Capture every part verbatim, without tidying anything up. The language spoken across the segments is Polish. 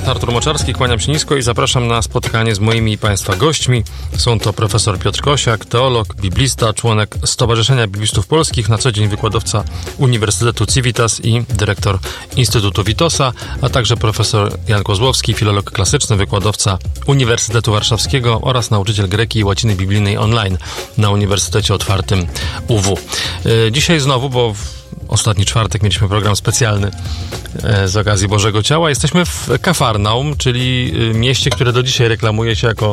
Artur Moczarski, kłaniam się nisko i zapraszam na spotkanie z moimi i Państwa gośćmi. Są to profesor Piotr Kosiak, teolog, biblista, członek Stowarzyszenia Biblistów Polskich, na co dzień wykładowca Uniwersytetu Civitas i dyrektor Instytutu Witosa, a także profesor Jan Kozłowski, filolog klasyczny, wykładowca Uniwersytetu Warszawskiego oraz nauczyciel greki i łaciny biblijnej online na Uniwersytecie Otwartym U W. Dzisiaj znowu, bo w ostatni czwartek mieliśmy program specjalny z okazji Bożego Ciała. Jesteśmy w Kafarnaum, czyli mieście, które do dzisiaj reklamuje się jako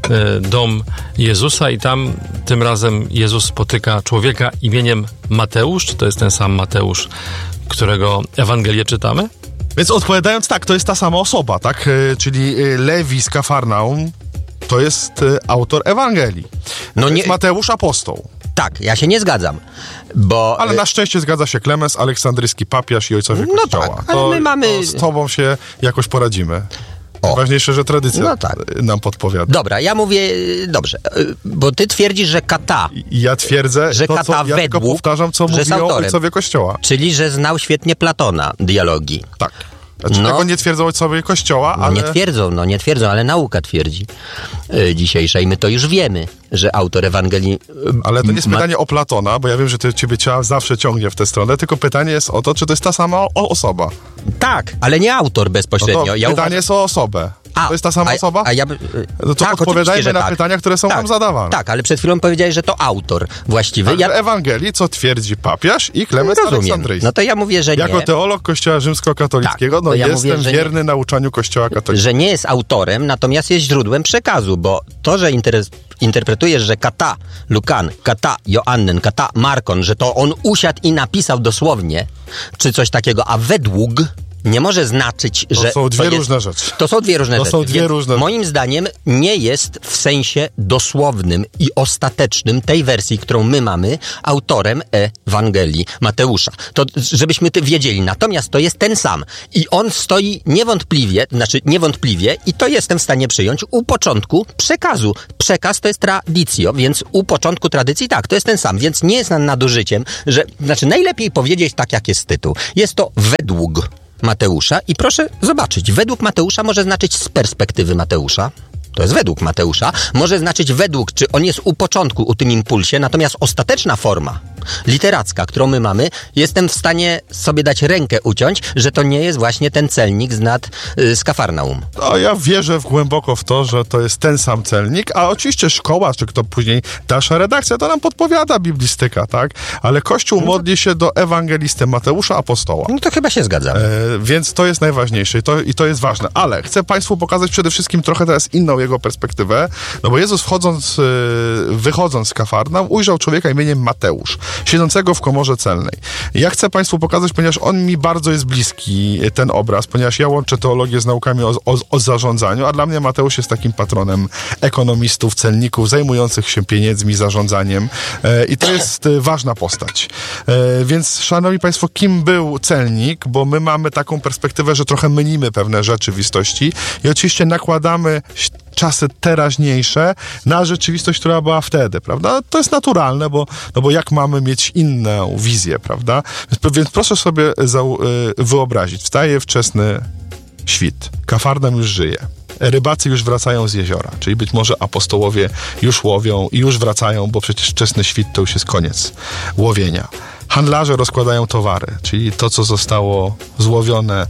dom Jezusa i tam tym razem Jezus spotyka człowieka imieniem Mateusz. Czy to jest ten sam Mateusz, którego Ewangelię czytamy? Więc odpowiadając tak, to jest ta sama osoba, tak? Czyli Lewi z Kafarnaum to jest autor Ewangelii. No to nie... jest Mateusz apostoł. Tak, ja się nie zgadzam, bo... Ale na szczęście zgadza się Klemens, aleksandryjski papież i ojcowie no Kościoła. Tak, ale my mamy... To z tobą się jakoś poradzimy. O. Ważniejsze, że tradycja no tak. nam podpowiada. Dobra, ja mówię, dobrze, bo ty twierdzisz, że kata... I ja twierdzę, że to, kata co, ja według, tylko powtarzam, co mówią ojcowie Kościoła. Czyli, że znał świetnie Platona, dialogi. Tak. Znaczy, no, tego nie twierdzą ojcowie Kościoła, ale... Nie twierdzą, no nie twierdzą, ale nauka twierdzi yy, dzisiejsza i my to już wiemy, że autor Ewangelii... Yy, ale to nie jest ma... pytanie o Platona, bo ja wiem, że ty, ciebie ciała zawsze ciągnie w tę stronę, tylko pytanie jest o to, czy to jest ta sama o- osoba. Tak, ale nie autor bezpośrednio. No to ja pytanie uważam... jest o osobę. A, to jest ta sama a, osoba? A ja, no to tak, odpowiadajmy na tak. pytania, które są tak, nam zadawane. Tak, ale przed chwilą powiedziałeś, że to autor właściwy. Tak, ja... Ewangelii, co twierdzi papież i Klemens Aleksandryjski. No to ja mówię, że nie. Jako teolog Kościoła Rzymskokatolickiego, tak, no ja jestem mówię, wierny nie, nauczaniu Kościoła katolickiego. Że nie jest autorem, natomiast jest źródłem przekazu, bo to, że interes, interpretujesz, że kata Lukan, kata Joannen, kata Markon, że to on usiadł i napisał dosłownie, czy coś takiego, a według... nie może znaczyć, to że... Są dwie to jest, różne rzeczy. To są dwie różne to rzeczy. Są dwie Więc różne... moim zdaniem nie jest w sensie dosłownym i ostatecznym tej wersji, którą my mamy, autorem Ewangelii Mateusza. To żebyśmy to wiedzieli. Natomiast to jest ten sam. I on stoi niewątpliwie, znaczy niewątpliwie, i to jestem w stanie przyjąć, u początku przekazu. Przekaz to jest traditio, więc u początku tradycji tak, to jest ten sam. Więc nie jest nadużyciem, że... Znaczy najlepiej powiedzieć tak, jak jest tytuł. Jest to według Mateusza i proszę zobaczyć, według Mateusza może znaczyć z perspektywy Mateusza, to jest według Mateusza, może znaczyć według, czy on jest u początku, u tym impulsie, natomiast ostateczna forma literacka, którą my mamy, jestem w stanie sobie dać rękę uciąć, że to nie jest właśnie ten celnik z nad y, z Kafarnaum. No, ja wierzę w głęboko w to, że to jest ten sam celnik, a oczywiście szkoła, czy kto później dalsza redakcja, to nam podpowiada biblistyka, tak? Ale Kościół modli się do ewangelisty Mateusza Apostoła. No to chyba się zgadzam. E, więc to jest najważniejsze i to, i to jest ważne. Ale chcę Państwu pokazać przede wszystkim trochę teraz inną jego perspektywę, no bo Jezus wchodząc, wychodząc z Kafarnaum, ujrzał człowieka imieniem Mateusz, siedzącego w komorze celnej. Ja chcę Państwu pokazać, ponieważ on mi bardzo jest bliski, ten obraz, ponieważ ja łączę teologię z naukami o, o, o zarządzaniu, a dla mnie Mateusz jest takim patronem ekonomistów, celników, zajmujących się pieniędzmi, zarządzaniem e, i to jest e, ważna postać. E, więc, szanowni Państwo, kim był celnik? Bo my mamy taką perspektywę, że trochę mylimy pewne rzeczywistości i oczywiście nakładamy czasy teraźniejsze na rzeczywistość, która była wtedy, prawda? To jest naturalne, bo, no bo jak mamy mieć inną wizję, prawda? Więc, więc proszę sobie zau- wyobrazić, wstaje wczesny świt, Kafarnaum już żyje, rybacy już wracają z jeziora, czyli być może apostołowie już łowią i już wracają, bo przecież wczesny świt to już jest koniec łowienia. Handlarze rozkładają towary, czyli to, co zostało złowione,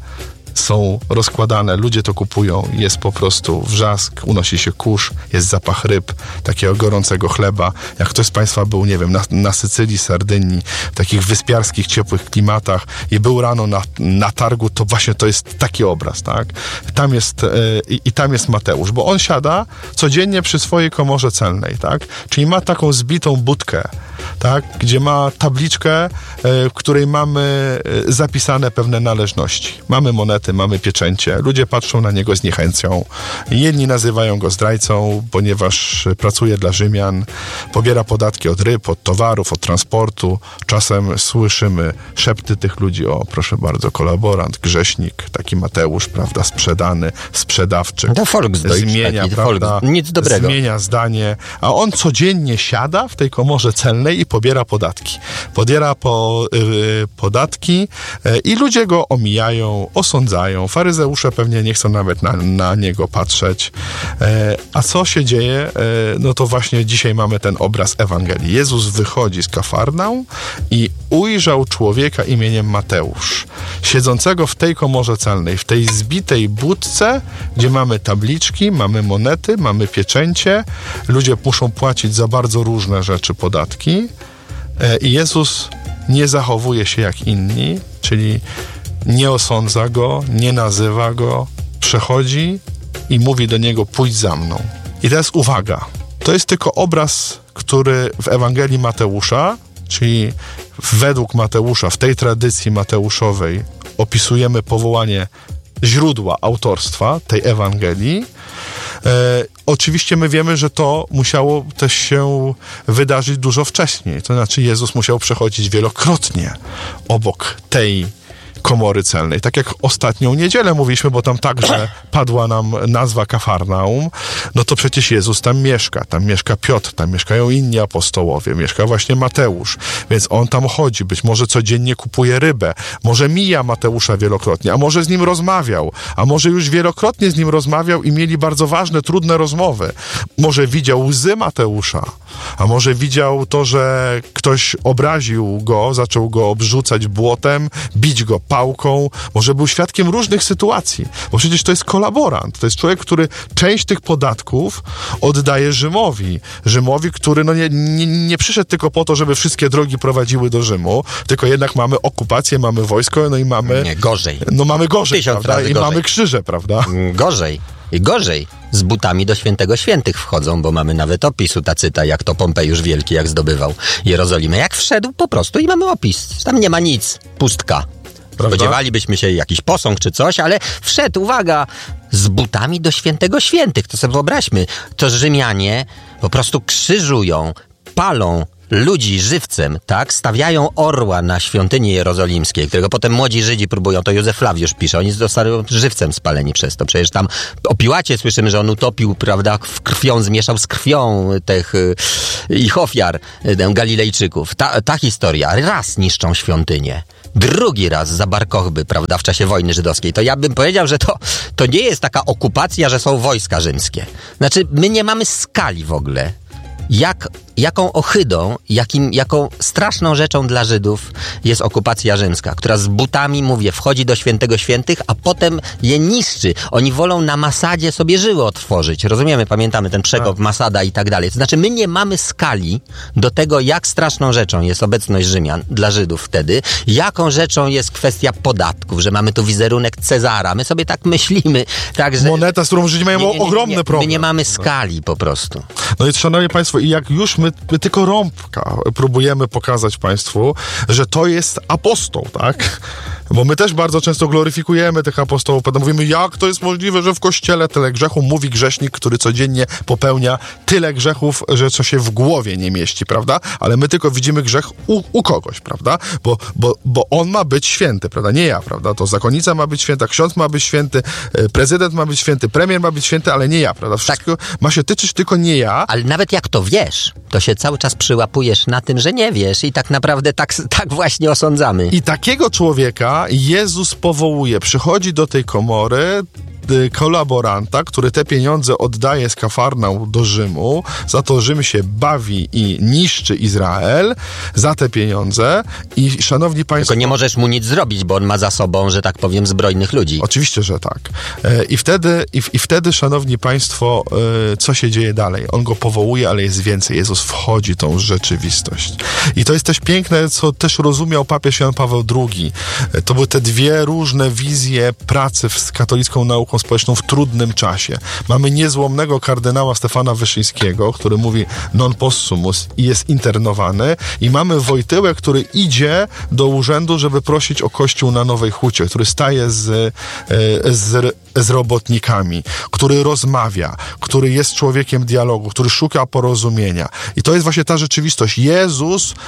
są rozkładane, ludzie to kupują, jest po prostu wrzask, unosi się kurz, jest zapach ryb, takiego gorącego chleba. Jak ktoś z Państwa był, nie wiem, na, na Sycylii, Sardynii, w takich wyspiarskich, ciepłych klimatach i był rano na, na targu, to właśnie to jest taki obraz, tak? Tam jest, yy, i tam jest Mateusz, bo on siada codziennie przy swojej komorze celnej, tak? Czyli ma taką zbitą budkę, tak? Gdzie ma tabliczkę, yy, w której mamy yy, zapisane pewne należności. Mamy monety, mamy pieczęcie. Ludzie patrzą na niego z niechęcią. Jedni nazywają go zdrajcą, ponieważ pracuje dla Rzymian, pobiera podatki od ryb, od towarów, od transportu. Czasem słyszymy szepty tych ludzi: o, proszę bardzo, kolaborant, grześnik, taki Mateusz, prawda, sprzedany, sprzedawczy. To Volksdeutsch zmienia, taki, prawda, Volks, nic dobrego. Zmienia zdanie, a on codziennie siada w tej komorze celnej i pobiera podatki. Pobiera po, yy, podatki yy, i ludzie go omijają, osądzają. odwiedzają. Faryzeusze pewnie nie chcą nawet na, na niego patrzeć. E, a co się dzieje? E, no to właśnie dzisiaj mamy ten obraz Ewangelii. Jezus wychodzi z Kafarnaum i ujrzał człowieka imieniem Mateusz, siedzącego w tej komorze celnej, w tej zbitej budce, gdzie mamy tabliczki, mamy monety, mamy pieczęcie. Ludzie muszą płacić za bardzo różne rzeczy podatki. E, I Jezus nie zachowuje się jak inni, czyli nie osądza go, nie nazywa go, przechodzi i mówi do niego: pójdź za mną. I teraz uwaga, to jest tylko obraz, który w Ewangelii Mateusza, czyli według Mateusza, w tej tradycji mateuszowej opisujemy powołanie źródła autorstwa tej Ewangelii. E, oczywiście my wiemy, że to musiało też się wydarzyć dużo wcześniej. To znaczy Jezus musiał przechodzić wielokrotnie obok tej komory celnej. Tak jak ostatnią niedzielę mówiliśmy, bo tam także padła nam nazwa Kafarnaum, no to przecież Jezus tam mieszka. Tam mieszka Piotr, tam mieszkają inni apostołowie, mieszka właśnie Mateusz, więc on tam chodzi. Być może codziennie kupuje rybę, może mija Mateusza wielokrotnie, a może z nim rozmawiał, a może już wielokrotnie z nim rozmawiał i mieli bardzo ważne, trudne rozmowy. Może widział łzy Mateusza, a może widział to, że ktoś obraził go, zaczął go obrzucać błotem, bić go pałką, może był świadkiem różnych sytuacji, bo przecież to jest kolaborant, to jest człowiek, który część tych podatków oddaje Rzymowi. Rzymowi, który no nie, nie, nie przyszedł tylko po to, żeby wszystkie drogi prowadziły do Rzymu, tylko jednak mamy okupację, mamy wojsko, no i mamy... Nie, gorzej. No mamy gorzej, Tysiąc prawda? razy I gorzej. mamy krzyże, prawda? Gorzej. I gorzej. Z butami do Świętego Świętych wchodzą, bo mamy nawet opis u Tacyta, jak to Pompejusz Wielki, jak zdobywał Jerozolimę. Jak wszedł po prostu i mamy opis. Tam nie ma nic. Pustka. Prawda? Spodziewalibyśmy się jakiś posąg czy coś, ale wszedł, uwaga, z butami do Świętego Świętych. To sobie wyobraźmy. To Rzymianie po prostu krzyżują, palą ludzi żywcem, tak? Stawiają orła na świątyni jerozolimskiej, którego potem młodzi Żydzi próbują, to Józef Flawiusz pisze, oni zostali żywcem spaleni przez to. Przecież tam o Piłacie słyszymy, że on utopił, prawda, w krwią, zmieszał z krwią tych y, ich ofiar, y, Galilejczyków. Ta, ta historia. Raz niszczą świątynię. Drugi raz za Bar Kochby, prawda, w czasie wojny żydowskiej. To ja bym powiedział, że to, to nie jest taka okupacja, że są wojska rzymskie. Znaczy, my nie mamy skali w ogóle. Jak, jaką ohydą, jakim, jaką straszną rzeczą dla Żydów jest okupacja rzymska, która z butami, mówię, wchodzi do Świętego Świętych, a potem je niszczy. Oni wolą na Masadzie sobie żyły otworzyć. Rozumiemy, pamiętamy ten przekop Masada i tak dalej. To znaczy, my nie mamy skali do tego, jak straszną rzeczą jest obecność Rzymian dla Żydów wtedy, jaką rzeczą jest kwestia podatków, że mamy tu wizerunek Cezara. My sobie tak myślimy. Tak, że Moneta, z którą Żydzi mają nie, nie, nie, ogromny nie, problem. My nie mamy skali po prostu. No i szanowni państwo, i jak już my, my tylko rąbka próbujemy pokazać państwu, że to jest apostoł, tak? Bo my też bardzo często gloryfikujemy tych apostołów, potem mówimy, jak to jest możliwe, że w kościele tyle grzechu, mówi grzesznik, który codziennie popełnia tyle grzechów, że co się w głowie nie mieści, prawda? Ale my tylko widzimy grzech u, u kogoś, prawda? Bo, bo, bo on ma być święty, prawda? Nie ja, prawda? To zakonnica ma być święta, ksiądz ma być święty, prezydent ma być święty, premier ma być święty, ale nie ja, prawda? Wszystko tak. Ma się tyczyć tylko nie ja. Ale nawet jak to wiesz, to się cały czas przyłapujesz na tym, że nie wiesz i tak naprawdę tak, tak właśnie osądzamy. I takiego człowieka Jezus powołuje, przychodzi do tej komory kolaboranta, który te pieniądze oddaje z Kafarnaum do Rzymu, za to Rzym się bawi i niszczy Izrael za te pieniądze i szanowni państwo... Tylko nie możesz mu nic zrobić, bo on ma za sobą, że tak powiem, zbrojnych ludzi. Oczywiście, że tak. I wtedy, i, i wtedy szanowni państwo, co się dzieje dalej? On go powołuje, ale jest więcej. Jezus wchodzi w tą rzeczywistość. I to jest też piękne, co też rozumiał papież Jan Paweł drugi. To były te dwie różne wizje pracy z katolicką nauką społeczną w trudnym czasie. Mamy niezłomnego kardynała Stefana Wyszyńskiego, który mówi non possumus i jest internowany, i mamy Wojtyłę, który idzie do urzędu, żeby prosić o kościół na Nowej Hucie, który staje z, z, z robotnikami, który rozmawia, który jest człowiekiem dialogu, który szuka porozumienia. I to jest właśnie ta rzeczywistość. Jezus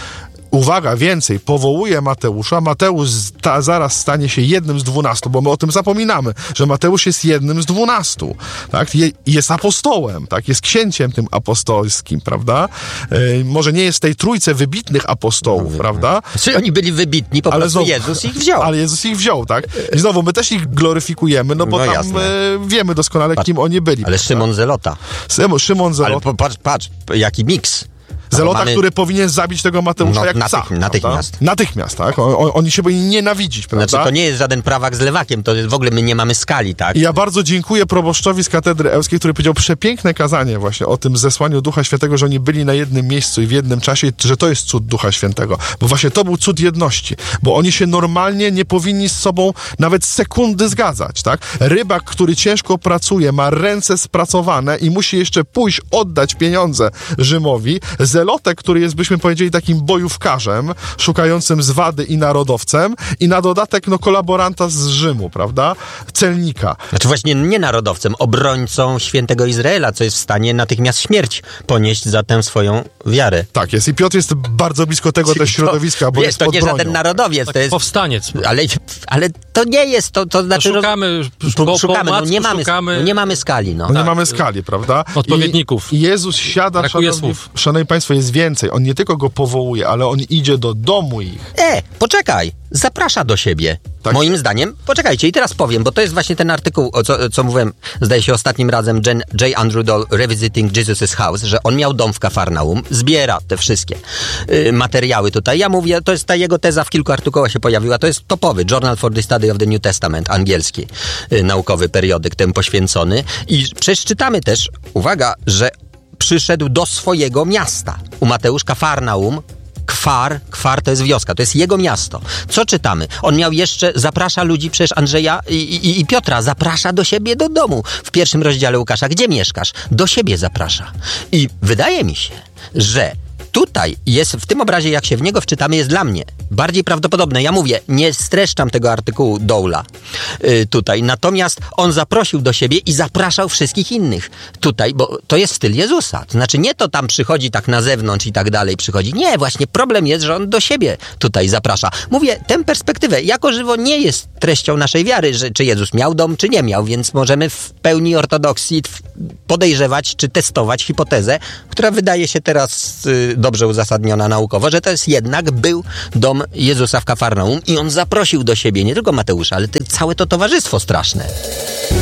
uwaga, więcej, powołuje Mateusza, Mateusz ta, zaraz stanie się jednym z dwunastu, bo my o tym zapominamy, że Mateusz jest jednym z dwunastu, tak? Je, jest apostołem, tak? Jest księciem tym apostolskim, prawda? Yy, może nie jest w tej trójce wybitnych apostołów, no, prawda? Czy oni byli wybitni, po ale prostu znowu, Jezus ich wziął. Ale Jezus ich wziął, tak? I znowu, my też ich gloryfikujemy, no bo no, tam yy, wiemy doskonale, patrz, kim oni byli. Ale prawda? Szymon Zelota. Szymon, Szymon Zelota. Ale patrz, patrz, jaki miks. Zelota, mamy... który powinien zabić tego Mateusza no, jak natych, psa. Natychmiast. Prawda? Natychmiast, tak? On, on, oni się powinni nienawidzić, prawda? Znaczy, to nie jest żaden prawak z lewakiem, to jest, w ogóle my nie mamy skali, tak? I ja bardzo dziękuję proboszczowi z Katedry Ełskiej, który powiedział przepiękne kazanie właśnie o tym zesłaniu Ducha Świętego, że oni byli na jednym miejscu i w jednym czasie, że to jest cud Ducha Świętego. Bo właśnie to był cud jedności. Bo oni się normalnie nie powinni z sobą nawet sekundy zgadzać, tak? Rybak, który ciężko pracuje, ma ręce spracowane i musi jeszcze pójść, oddać pieniądze Rzymowi. Zelotek, który jest, byśmy powiedzieli, takim bojówkarzem, szukającym zwady i narodowcem i na dodatek, no, kolaboranta z Rzymu, prawda? Celnika. Znaczy właśnie nie narodowcem, obrońcą świętego Izraela, co jest w stanie natychmiast śmierć ponieść za tę swoją wiarę. Tak jest. I Piotr jest bardzo blisko tego też środowiska, to, bo wiesz, jest to pod nie bronią. żaden narodowiec, tak, to jest... powstaniec. Ale, ale to nie jest, to, to znaczy... To szukamy, po, po, szukamy, po no, nie, mamy, szukamy... no nie mamy skali, no. No nie tak. mamy skali, prawda? Odpowiedników. I, i Jezus siada, Brakuje szanowni, słów. szanowni państwo, jest więcej. On nie tylko go powołuje, ale on idzie do domu ich. E, poczekaj, zaprasza do siebie. Tak. Moim zdaniem, poczekajcie, i teraz powiem, bo to jest właśnie ten artykuł, o co, co mówiłem, zdaje się ostatnim razem, Jen, J. Andrew Doll, Revisiting Jesus' House, że on miał dom w Kafarnaum, zbiera te wszystkie y, materiały tutaj. Ja mówię, to jest ta jego teza, w kilku artykułach się pojawiła, to jest topowy Journal for the Study of the New Testament, angielski, y, naukowy periodyk temu poświęcony. I przeczytamy też, uwaga, że przyszedł do swojego miasta. U Mateusz Kafarnaum, Kwar, Kwar to jest wioska, to jest jego miasto. Co czytamy? On miał jeszcze, zaprasza ludzi, przecież Andrzeja i, i, i Piotra, zaprasza do siebie do domu. W pierwszym rozdziale Łukasza, gdzie mieszkasz? Do siebie zaprasza. I wydaje mi się, że tutaj jest, w tym obrazie, jak się w niego wczytamy, jest dla mnie bardziej prawdopodobne. Ja mówię, nie streszczam tego artykułu Doula yy, tutaj, natomiast on zaprosił do siebie i zapraszał wszystkich innych tutaj, bo to jest styl Jezusa. To znaczy nie to tam przychodzi tak na zewnątrz i tak dalej przychodzi. Nie, właśnie problem jest, że on do siebie tutaj zaprasza. Mówię, tę perspektywę jako żywo nie jest treścią naszej wiary, że czy Jezus miał dom, czy nie miał, więc możemy w pełni ortodoksji podejrzewać, czy testować hipotezę, która wydaje się teraz yy, dobrze uzasadniona naukowo, że to jest jednak był dom Jezusa w Kafarnaum i on zaprosił do siebie nie tylko Mateusza, ale te, całe to towarzystwo straszne.